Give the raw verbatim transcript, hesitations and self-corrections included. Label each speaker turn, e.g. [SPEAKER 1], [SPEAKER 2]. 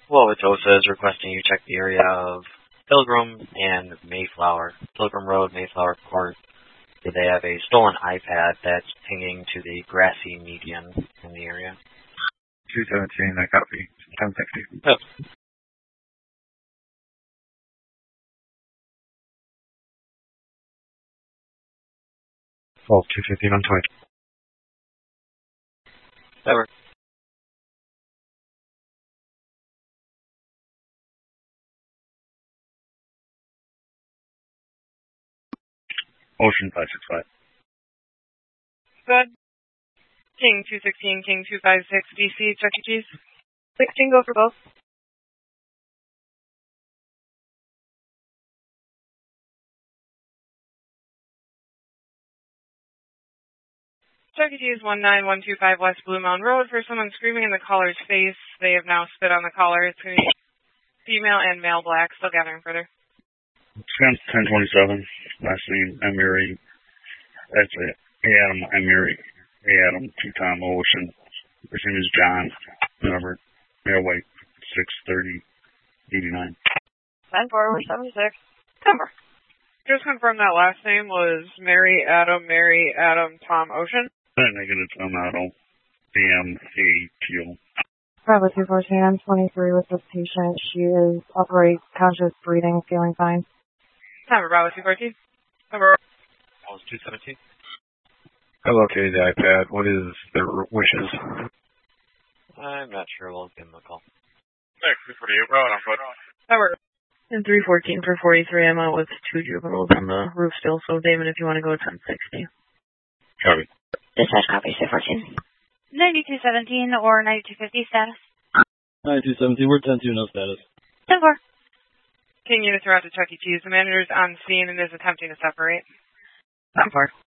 [SPEAKER 1] Wauwatosa is requesting you check the area of Pilgrim and Mayflower. Pilgrim Road, Mayflower Court. They have a stolen iPad that's pinging to the grassy median in the area.
[SPEAKER 2] two seventeen, I copy. ten sixty.
[SPEAKER 1] Yep.
[SPEAKER 2] twelve, two fifteen on twenty.
[SPEAKER 1] That works.
[SPEAKER 2] Ocean five six five.
[SPEAKER 3] Good. King two sixteen, King two five six, D C, Chuck E. Cheese. sixteen, go for both. Chuck E. Cheese one nine one two five West Blue Mountain Road for someone screaming in the caller's face. They have now spit on the caller. It's going to be female and male black. Still gathering further.
[SPEAKER 2] ten twenty-seven. Last name Emery. That's it. Hey Adam Emery. Hey Adam two-time Ocean. First name is John. Number male white six thirty eighty-nine.
[SPEAKER 3] ten four seventy-six. Number. Just confirm that last name was Mary Adam Mary Adam Tom Ocean.
[SPEAKER 2] Negative Tom Otto. A M A Teal.
[SPEAKER 4] Bravo two fourteen, I'm twenty-three with this patient. She is upright, conscious, breathing, feeling fine.
[SPEAKER 3] Number Bravo two fourteen. Number
[SPEAKER 1] two seventeen.
[SPEAKER 2] I located the iPad. What is their wishes?
[SPEAKER 1] I'm not sure. We'll give them a call.
[SPEAKER 2] Thanks, two forty-eight. Road on foot.
[SPEAKER 3] Number.
[SPEAKER 4] And three fourteen for forty-three, I'm out with two juveniles on the roof still, so Damon, if you want to go ten sixty.
[SPEAKER 2] Copy.
[SPEAKER 5] Dispatch copy, two fourteen.
[SPEAKER 6] ninety-two seventeen or ninety-two fifty status.
[SPEAKER 7] ninety-two seventeen, we're ten two, no status.
[SPEAKER 6] ten four.
[SPEAKER 3] King units are out to Chuck E. Cheese. The manager is on scene and is attempting to separate.
[SPEAKER 4] ten four.